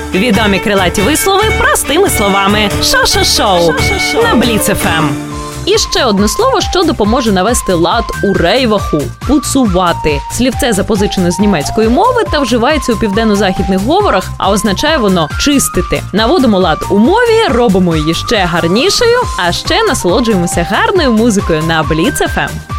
Відомі крилаті вислови простими словами. Шо-шо-шоу на Бліц ФМ. І ще одне слово, що допоможе навести лад у рейваху – пуцувати. Слівце запозичено з німецької мови та вживається у південно-західних говорах, а означає воно «чистити». Наводимо лад у мові, робимо її ще гарнішою, а ще насолоджуємося гарною музикою на Бліц ФМ.